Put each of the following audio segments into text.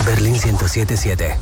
Berlín 107.7.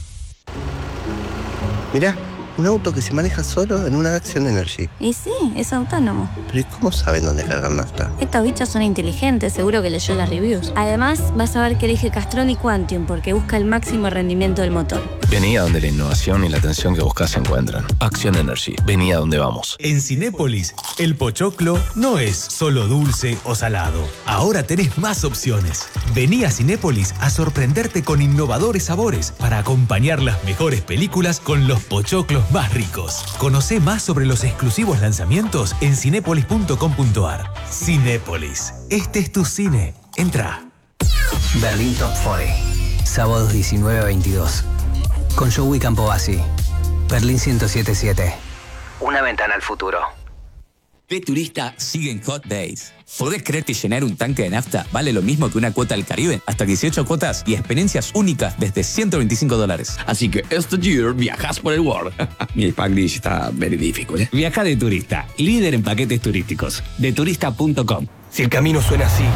Mirá, un auto que se maneja solo en una Action Energy. Y sí, es autónomo. ¿Pero y cómo saben dónde cargar nafta? Estos bichos son inteligentes, seguro que leyó las reviews. Además, vas a ver que elige Castrol y Quantium porque busca el máximo rendimiento del motor. Vení a donde la innovación y la atención que buscas se encuentran. Action Energy. Vení a donde vamos. En Cinépolis, el pochoclo no es solo dulce o salado. Ahora tenés más opciones. Vení a Cinépolis a sorprenderte con innovadores sabores para acompañar las mejores películas con los pochoclos más ricos. Conocé más sobre los exclusivos lanzamientos en cinépolis.com.ar. Cinépolis. Este es tu cine. Entra. Berlín Top 40. Sábados 19 a 22. Con Joey Campobasi. Berlín 107.7. Una ventana al futuro. De turista siguen Hot Days. ¿Podés creer que llenar un tanque de nafta vale lo mismo que una cuota al Caribe? Hasta 18 cuotas y experiencias únicas desde $125. Así que este year viajas por el world. Mi Spanglish está very difficult, ¿eh? Viaja de turista, líder en paquetes turísticos. Deturista.com. Si el camino suena así,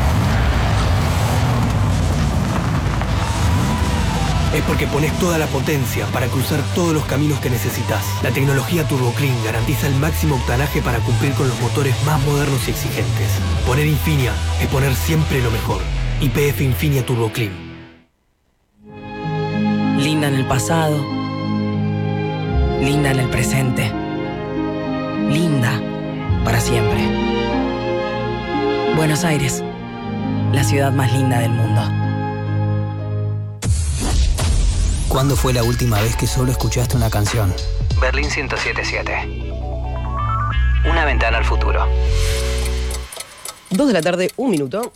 es porque pones toda la potencia para cruzar todos los caminos que necesitas. La tecnología Turbo Clean garantiza el máximo octanaje para cumplir con los motores más modernos y exigentes. Poner Infinia es poner siempre lo mejor. YPF Infinia Turbo Clean. Linda en el pasado. Linda en el presente. Linda para siempre. Buenos Aires, la ciudad más linda del mundo. ¿Cuándo fue la última vez que solo escuchaste una canción? Berlín 107.7. Una ventana al futuro. 2 de la tarde, 1 minuto.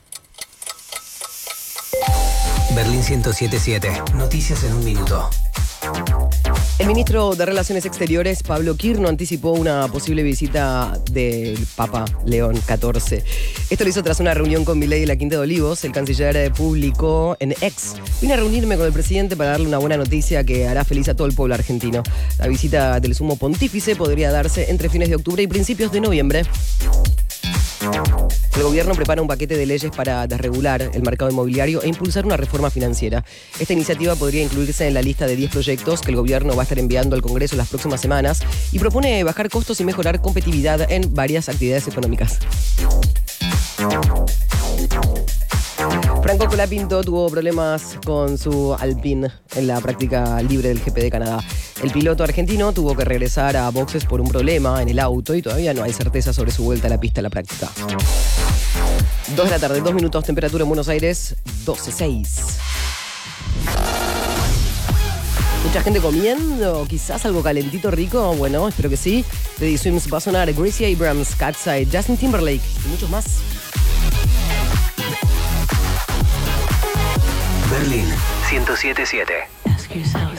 Berlín 107.7. Noticias en 1 minuto. El ministro de Relaciones Exteriores, Pablo Quirno, anticipó una posible visita del Papa León XIV. Esto lo hizo tras una reunión con Milei de la Quinta de Olivos. El canciller publicó en X: vine a reunirme con el presidente para darle una buena noticia que hará feliz a todo el pueblo argentino. La visita del sumo pontífice podría darse entre fines de octubre y principios de noviembre. El gobierno prepara un paquete de leyes para desregular el mercado inmobiliario e impulsar una reforma financiera. Esta iniciativa podría incluirse en la lista de 10 proyectos que el gobierno va a estar enviando al Congreso en las próximas semanas y propone bajar costos y mejorar competitividad en varias actividades económicas. Franco Colapinto tuvo problemas con su Alpine en la práctica libre del GP de Canadá. El piloto argentino tuvo que regresar a boxes por un problema en el auto y todavía no hay certeza sobre su vuelta a la pista a la práctica. 2 de la tarde, 2 minutos, temperatura en Buenos Aires, 12.6. Mucha gente comiendo, quizás algo calentito rico. Bueno, espero que sí. Teddy Swims va a sonar Gracie Abrams, Catside, Justin Timberlake y muchos más. Berlín 107.7.